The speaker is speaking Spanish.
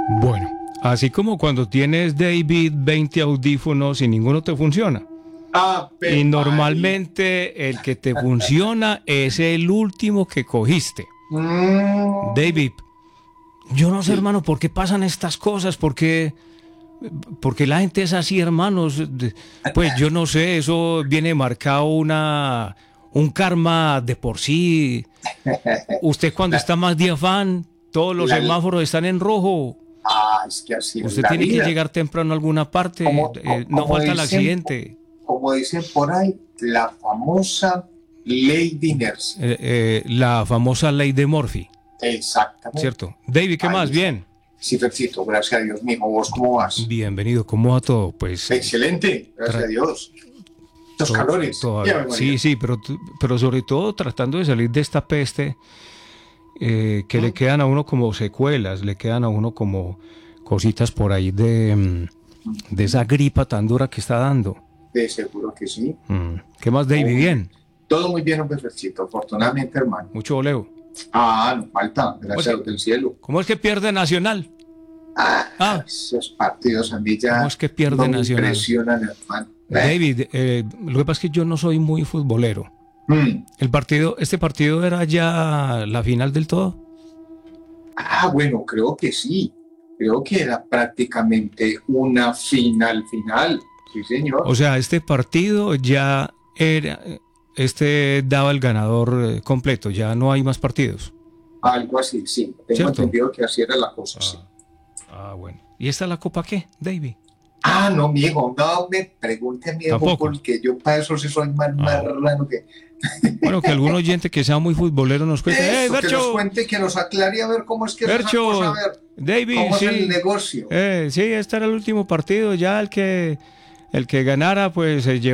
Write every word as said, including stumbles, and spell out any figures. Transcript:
Bueno, así como cuando tienes, David, veinte audífonos y ninguno te funciona. Ah, Y normalmente el que te funciona es el último que cogiste. Mm. David, yo no sé, Sí. hermano, ¿por qué pasan estas cosas? ¿Por qué? Porque la gente es así, hermanos. Pues yo no sé, eso viene marcado una, un karma de por sí. Usted cuando está más de afán, todos los La- semáforos están en rojo. Ah, es que así es Usted la tiene vida. que llegar temprano a alguna parte. Como- eh, no como falta el dicen- accidente. Como dicen por ahí, la famosa ley de inercia. Eh, eh, la famosa ley de Murphy, Exactamente. ¿cierto? David, ¿qué Ahí más? está. Bien. Sí, Fercito, gracias a Dios, mijo. ¿Vos cómo vas? Bienvenido. ¿Cómo va todo? Pues Excelente, gracias Tra- a Dios. Estos to- calores. todavía- Ya me sí, moría. sí, pero, pero sobre todo tratando de salir de esta peste eh, que le quedan a uno como secuelas, le quedan a uno como cositas por ahí de, mm, de esa gripa tan dura que está dando. De seguro que sí. Mm. ¿Qué más, David? Bien. Todo muy bien, hombre, Fercito. Afortunadamente, hermano. Mucho voleo. Ah, no falta. Gracias Oye. a Dios del cielo. ¿Cómo es que pierde Nacional? Ah, Ah. esos partidos a mí ya ¿Cómo es que pierde no me Nacional? impresionan, hermano. David, eh, lo que pasa es que yo no soy muy futbolero. Mm. El partido, este partido era ya la final del todo. Ah, bueno, creo que sí. Creo que era prácticamente una final final. Sí, señor. O sea, este partido ya era, este daba el ganador eh, completo, ya no hay más partidos. Algo así, sí. Tengo ¿Cierto? entendido que así era la cosa, sí. Ah, bueno. ¿Y esta la copa qué, David? Ah, no, mijo, no me pregunte, mijo, Tampoco. porque yo para eso sí soy más marrano que... Bueno, que algún oyente que sea muy futbolero nos cuente. ¡Eh, Eso, que nos Bercho! cuente, que nos aclare a ver cómo es que es esa Bercho, cosa, a ver, David, cómo sí. es el negocio. Eh, sí, este era el último partido, ya el que, el que ganara, pues se llevó